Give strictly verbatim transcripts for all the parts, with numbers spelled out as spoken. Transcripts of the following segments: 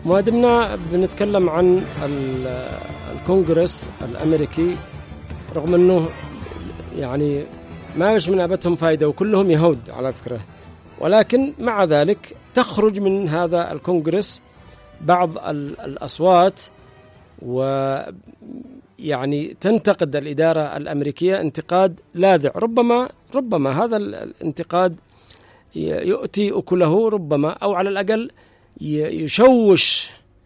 ما دمنا بنتكلم عن الكونغرس الأمريكي، رغم أنه يعني ما مش من أبتهم فايدة وكلهم يهود على فكرة، ولكن مع ذلك تخرج من هذا الكونغرس بعض الأصوات ويعني تنتقد الإدارة الأمريكية انتقاد لاذع. ربما ربما هذا الانتقاد يؤتي أكله، ربما أو على الأقل يشوش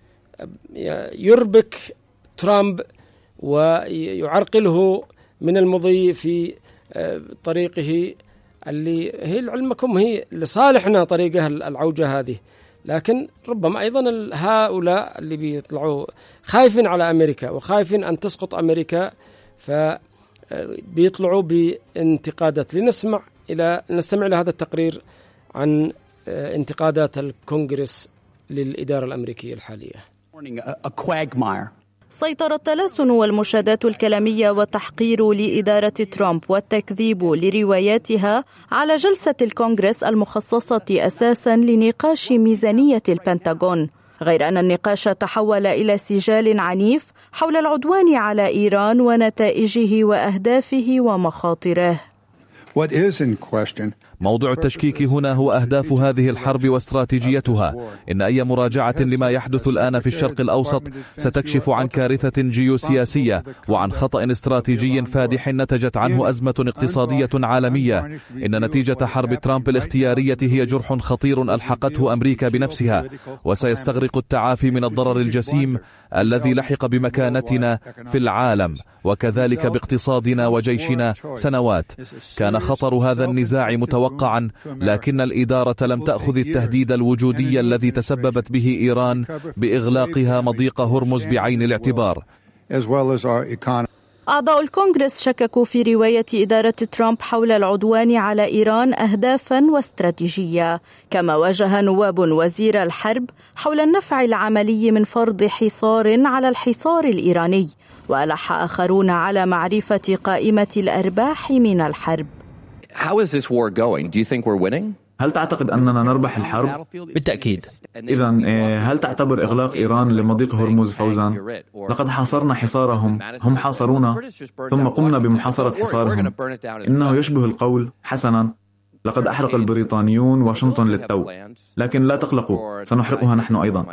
يربك ترامب ويعرقله من المضي في طريقه اللي هي لعلمكم هي لصالحنا طريقه العوجة هذه. لكن ربما أيضا هؤلاء اللي بيطلعوا خايفين على أمريكا وخايفين أن تسقط أمريكا فبيطلعوا بانتقادات. لنسمع إلى نستمع إلى هذا التقرير عن انتقادات الكونغرس للإدارة الأمريكية الحالية. سيطر التلاسن والمشادات الكلامية والتحقير لإدارة ترامب والتكذيب لرواياتها على جلسة الكونغرس المخصصة أساساً لنقاش ميزانية البنتاغون، غير أن النقاش تحول إلى سجال عنيف حول العدوان على إيران ونتائجه وأهدافه ومخاطره. موضوع التشكيك هنا هو أهداف هذه الحرب واستراتيجيتها. إن أي مراجعة لما يحدث الآن في الشرق الأوسط ستكشف عن كارثة جيوسياسية وعن خطأ استراتيجي فادح نتجت عنه أزمة اقتصادية عالمية. إن نتيجة حرب ترامب الاختيارية هي جرح خطير ألحقته أمريكا بنفسها، وسيستغرق التعافي من الضرر الجسيم الذي لحق بمكانتنا في العالم وكذلك باقتصادنا وجيشنا سنوات. كان خطر هذا النزاع متوقعا، لكن الإدارة لم تأخذ التهديد الوجودي الذي تسببت به إيران بإغلاقها مضيق هرمز بعين الاعتبار. أعضاء الكونغرس شككوا في رواية إدارة ترامب حول العدوان على إيران أهدافا واستراتيجية، كما واجه نواب وزير الحرب حول النفع العملي من فرض حصار على الحصار الإيراني، وألح آخرون على معرفة قائمة الأرباح من الحرب. How is this war going? Do you think we're winning? هل تعتقد أننا نربح الحرب؟ بالتأكيد. إذن هل تعتبر إغلاق إيران لمضيق هرمز فوزا؟ لقد حاصرنا حصارهم، هم حاصرونا ثم قمنا بمحاصرة حصارهم. إنه يشبه القول حسنا لقد أحرق البريطانيون واشنطن للتو، لكن لا تقلقوا سنحرقها نحن أيضا.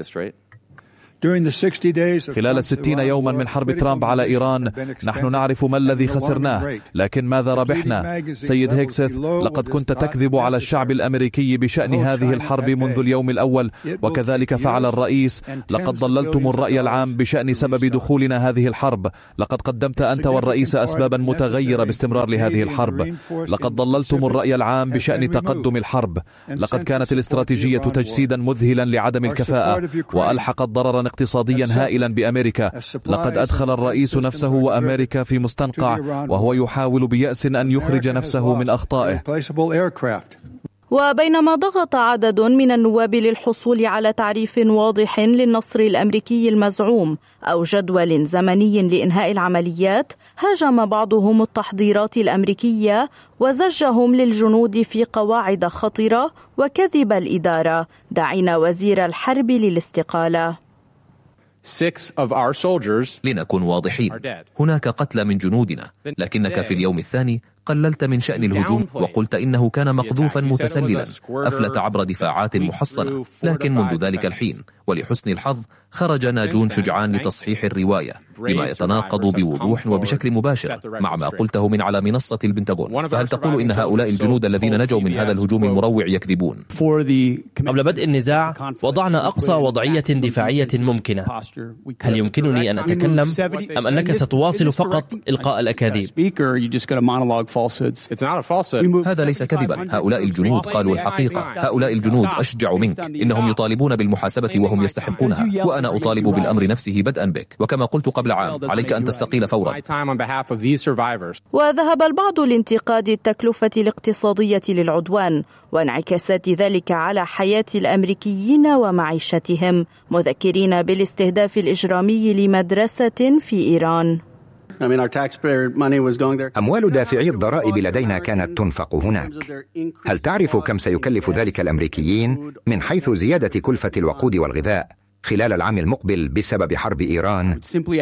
خلال الستين يوما من حرب ترامب على إيران نحن نعرف ما الذي خسرناه، لكن ماذا ربحنا؟ سيد هيكسث، لقد كنت تكذب على الشعب الأمريكي بشأن هذه الحرب منذ اليوم الأول، وكذلك فعل الرئيس. لقد ضللتم الرأي العام بشأن سبب دخولنا هذه الحرب. لقد قدمت أنت والرئيس أسبابا متغيرة باستمرار لهذه الحرب. لقد ضللتم الرأي العام بشأن تقدم الحرب. لقد كانت الاستراتيجية تجسيدا مذهلا لعدم الكفاءة، وألحقت ضررا اقتصاديا هائلا بأمريكا. لقد أدخل الرئيس نفسه وأمريكا في مستنقع، وهو يحاول بيأس أن يخرج نفسه من أخطائه. وبينما ضغط عدد من النواب للحصول على تعريف واضح للنصر الأمريكي المزعوم أو جدول زمني لإنهاء العمليات، هاجم بعضهم التحضيرات الأمريكية وزجهم للجنود في قواعد خطرة وكذب الإدارة، داعين وزير الحرب للاستقالة. لنكن واضحين، هناك قتلى من جنودنا، لكنك في اليوم الثاني قللت من شأن الهجوم وقلت إنه كان مقذوفا متسللا أفلت عبر دفاعات محصنة. لكن منذ ذلك الحين ولحسن الحظ خرج ناجون شجعان لتصحيح الرواية بما يتناقض بوضوح وبشكل مباشر مع ما قلته من على منصة البنتاغون. فهل تقول إن هؤلاء الجنود الذين نجوا من هذا الهجوم المروع يكذبون؟ قبل بدء النزاع وضعنا أقصى وضعية دفاعية ممكنة. هل يمكنني أن أتكلم أم أنك ستواصل فقط إلقاء الأكاذيب؟ هذا ليس كذبا. هؤلاء الجنود قالوا الحقيقة. هؤلاء الجنود أشجع منك. إنهم يطالبون بالمحاسبة وهم يستحقونها، وأنا أطالب بالأمر نفسه بدءا بك. وكما قلت قبل عام، عليك أن تستقيل فورا. وذهب البعض لانتقاد التكلفة الاقتصادية للعدوان وانعكاسات ذلك على حياة الأمريكيين ومعيشتهم، مذكرين بالاستهداف الإجرامي لمدرسة في إيران. أموال دافعي الضرائب لدينا كانت تنفق هناك. هل تعرف كم سيكلف ذلك الأمريكيين من حيث زيادة كلفة الوقود والغذاء خلال العام المقبل بسبب حرب إيران؟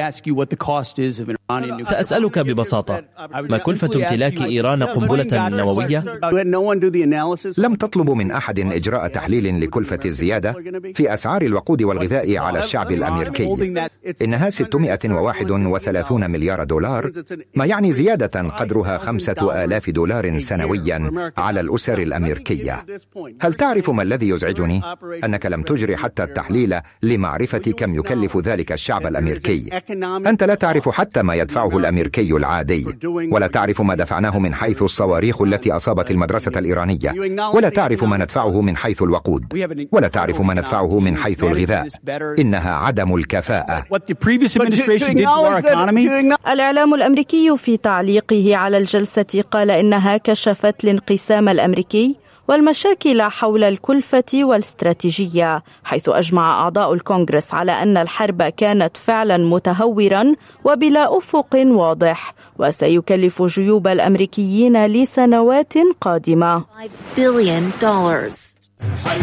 سأسألك ببساطة، ما كلفة امتلاك إيران قنبلة نووية؟ لم تطلبوا من أحد إجراء تحليل لكلفة الزيادة في أسعار الوقود والغذاء على الشعب الأمريكي. إنها ستمائة وواحد وثلاثون مليار دولار، ما يعني زيادة قدرها خمسة آلاف دولار سنويا على الأسر الأمريكية. هل تعرف ما الذي يزعجني؟ أنك لم تجري حتى التحليل لمعرفة كم يكلف ذلك الشعب الأمريكي. أنت لا تعرف حتى ما يدفعه الأمريكي العادي، ولا تعرف ما دفعناه من حيث الصواريخ التي أصابت المدرسة الإيرانية، ولا تعرف ما ندفعه من حيث الوقود، ولا تعرف ما ندفعه من حيث الغذاء. إنها عدم الكفاءة. الإعلام الأمريكي في تعليقه على الجلسة قال إنها كشفت الانقسام الأمريكي والمشاكل حول الكلفة والاستراتيجية، حيث أجمع أعضاء الكونغرس على أن الحرب كانت فعلا متهورا وبلا أفق واضح، وسيكلف جيوب الأمريكيين لسنوات قادمة.